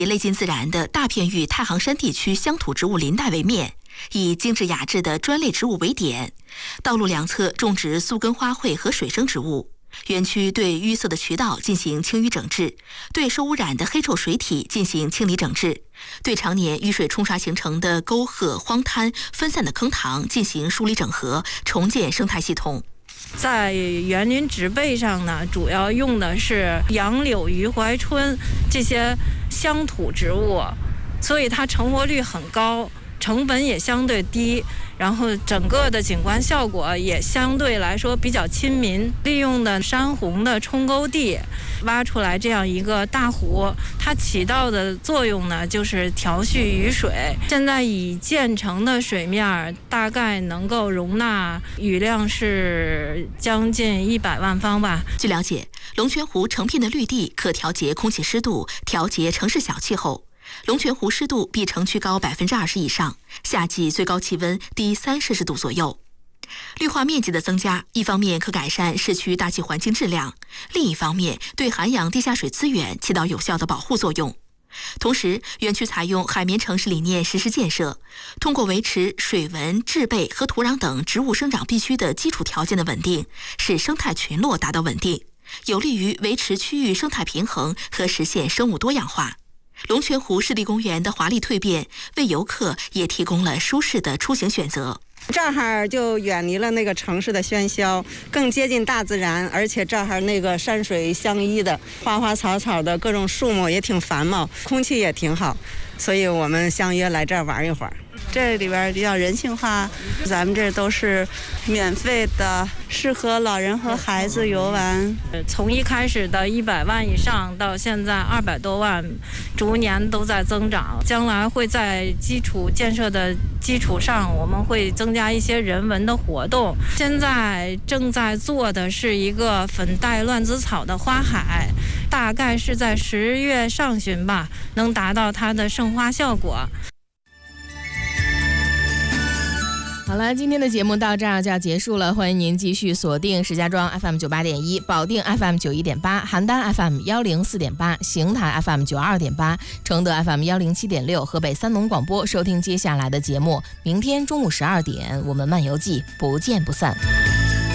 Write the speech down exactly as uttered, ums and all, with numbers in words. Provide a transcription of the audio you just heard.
以类近自然的大片域太行山地区乡土植物林带为面，以精致雅致的专类植物为点，道路两侧种植苏根花卉和水生植物。园区对淤塞的渠道进行清淤整治，对受污染的黑臭水体进行清理整治，对常年雨水冲刷形成的沟壑、荒滩、分散的坑塘进行梳理整合，重建生态系统。 在园林植被上呢，主要用的是杨柳、余怀春这些乡土植物，所以它成活率很高，成本也相对低，然后整个的景观效果也相对来说比较亲民。利用的山洪的冲沟地挖出来这样一个大湖，它起到的作用呢就是调蓄雨水。现在已建成的水面大概能够容纳雨量是将近一百万方吧。 据了解，龙泉湖成片的绿地可调节空气湿度，调节城市小气候。龙泉湖湿度比城区高百分之二十以上，夏季最高气温低三摄氏度左右。绿化面积的增加，一方面可改善市区大气环境质量，另一方面对涵养地下水资源起到有效的保护作用。同时，园区采用海绵城市理念实施建设，通过维持水文、植被和土壤等植物生长必须的基础条件的稳定，使生态群落达到稳定，有利于维持区域生态平衡和实现生物多样化。龙泉湖湿地公园的华丽蜕变，为游客也提供了舒适的出行选择。 这儿就远离了那个城市的喧嚣，更接近大自然，而且这儿那个山水相依的，花花草草的各种树木也挺繁茂，空气也挺好，所以我们相约来这儿玩一会儿。 这里边比较人性化，咱们这都是免费的，适合老人和孩子游玩。 从一开始的一百万以上到现在二百多万，逐年都在增长。将来会在基础建设的基础上，我们会增加一些人文的活动。现在正在做的是一个粉黛乱子草的花海，大概是在十月上旬吧，能达到它的盛花效果。 好了，今天的节目到这儿就要结束了，欢迎您继续锁定石家庄 F M 九八点一、保定 F M 九一点八、邯郸 F M 幺零四点八、邢台 F M 九二点八、承德 F M 幺零七点六、河北三农广播，收听接下来的节目。明天中午十二点，我们漫游记不见不散。